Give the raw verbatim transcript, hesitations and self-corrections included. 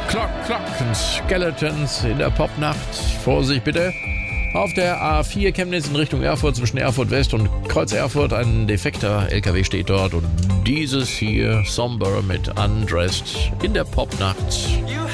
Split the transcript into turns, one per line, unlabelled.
Clock, Clock und Skeletons in der Popnacht. Vorsicht bitte. Auf der A vier Chemnitz in Richtung Erfurt zwischen Erfurt West und Kreuz Erfurt ein defekter L K W steht dort und dieses hier Somber mit Undressed in der Popnacht.